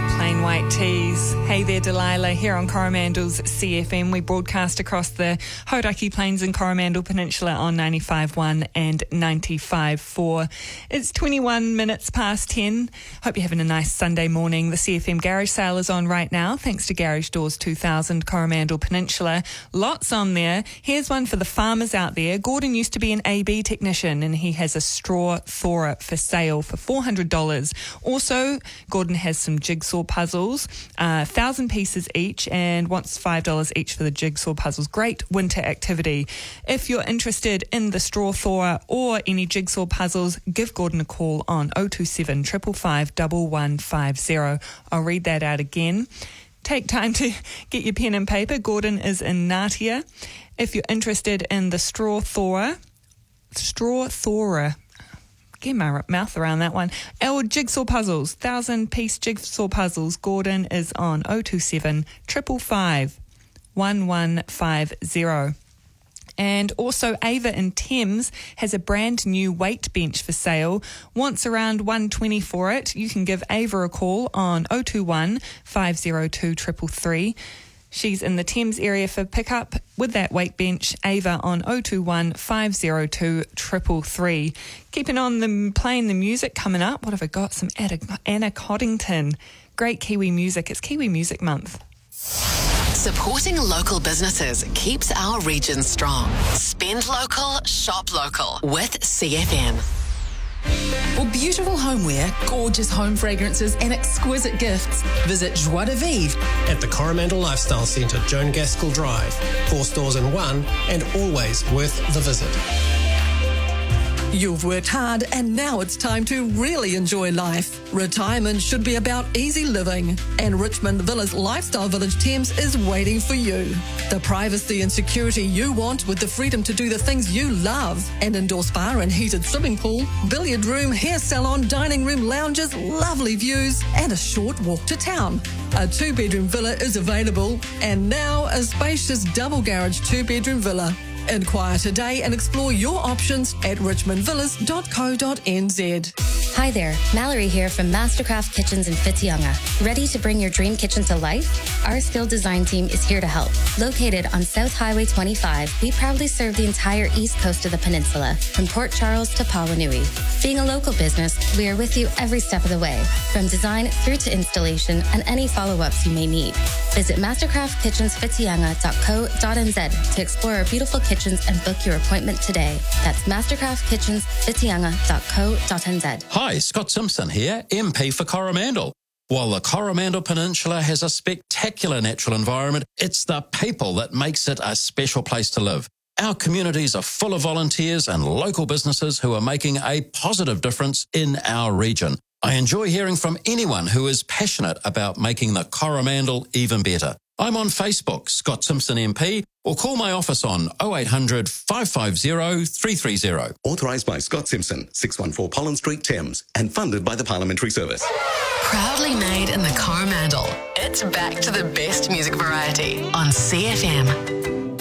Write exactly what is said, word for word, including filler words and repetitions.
Plain White Tees. Hey there, Delilah, here on Coromandel's C F M. We broadcast across the Hauraki Plains and Coromandel Peninsula on ninety-five point one and ninety-five point four. It's twenty-one minutes past ten. Hope you're having a nice Sunday morning. The C F M garage sale is on right now, thanks to Garage Doors two thousand, Coromandel Peninsula. Lots on there. Here's one for the farmers out there. Gordon used to be an A B technician, and he has a straw Thora for sale for four hundred dollars. Also, Gordon has some jigsaw puzzles, a uh, thousand pieces each, and wants five dollars each for the jigsaw puzzles. Great winter activity. If you're interested in the straw Thora or any jigsaw puzzles, give Gordon a call on oh two seven, five five five, one one five zero. I'll read that out again. Take time to get your pen and paper. Gordon is in Ngatea. If you're interested in the straw Thora, straw Thora, get my mouth around that one. Our jigsaw puzzles, thousand piece jigsaw puzzles. Gordon is on oh two seven, five five five, one one five zero. And also Ava in Thames has a brand new weight bench for sale. Wants around one twenty for it. You can give Ava a call on oh two one, five oh two, three three three. She's in the Thames area for pickup with that weight bench. Ava on oh two one, five oh two, three three three. Keeping on the playing the music coming up. What have I got? Some Anna Coddington. Great Kiwi music. It's Kiwi Music Month. Supporting local businesses keeps our region strong. Spend local, shop local with C F M. For beautiful homeware, gorgeous home fragrances and exquisite gifts, visit Joie de Vivre at the Coromandel Lifestyle Centre, Joan Gaskell Drive. Four stores in one and always worth the visit. You've worked hard and now it's time to really enjoy life. Retirement should be about easy living, and Richmond Villas Lifestyle Village Thames is waiting for you. The privacy and security you want with the freedom to do the things you love. An indoor spa and heated swimming pool, billiard room, hair salon, dining room, lounges, lovely views and a short walk to town. A two-bedroom villa is available, and now a spacious double garage two-bedroom villa. Inquire today and explore your options at richmond villas dot co dot n z. Hi there, Mallory here from Mastercraft Kitchens in Whitianga. Ready to bring your dream kitchen to life? Our skilled design team is here to help. Located on South Highway twenty-five, we proudly serve the entire east coast of the peninsula, from Port Charles to Pawanui. Being a local business, we are with you every step of the way, from design through to installation and any follow-ups you may need. Visit mastercraft kitchens whitianga dot co dot n z to explore our beautiful kitchens and book your appointment today. That's mastercraft kitchens whitianga dot co dot n z. Hi, Scott Simpson here, M P for Coromandel. While the Coromandel Peninsula has a spectacular natural environment, it's the people that makes it a special place to live. Our communities are full of volunteers and local businesses who are making a positive difference in our region. I enjoy hearing from anyone who is passionate about making the Coromandel even better. I'm on Facebook, Scott Simpson M P, or call my office on oh eight hundred, five five oh, three three oh. Authorised by Scott Simpson, six one four Pollen Street, Thames, and funded by the Parliamentary Service. Proudly made in the Coromandel. It's back to the best music variety on C F M.